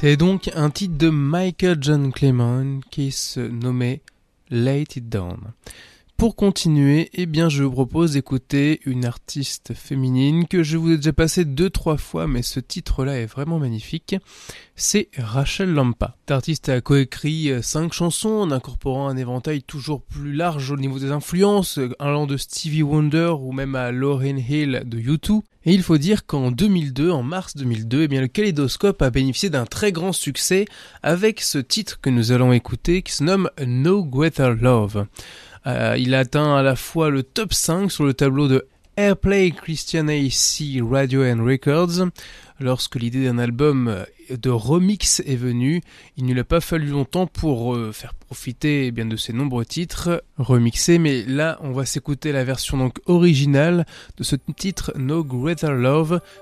C'est donc un titre de Michael John Clement qui se nommait Lay It Down. Pour continuer, je vous propose d'écouter une artiste féminine que je vous ai déjà passée 2-3 fois, mais ce titre-là est vraiment magnifique. C'est Rachel Lampa. Cet artiste a coécrit 5 chansons en incorporant un éventail toujours plus large au niveau des influences, allant de Stevie Wonder ou même à Lauryn Hill de U2. Et il faut dire qu'en 2002, en mars 2002, le Kaléidoscope a bénéficié d'un très grand succès avec ce titre que nous allons écouter qui se nomme No Greater Love. Il a atteint à la fois le top 5 sur le tableau de Airplay Christian AC Radio and Records. Lorsque l'idée d'un album de remix est venue, il ne lui a pas fallu longtemps pour faire profiter de ses nombreux titres remixés, mais là on va s'écouter la version donc originale de ce titre No Greater Love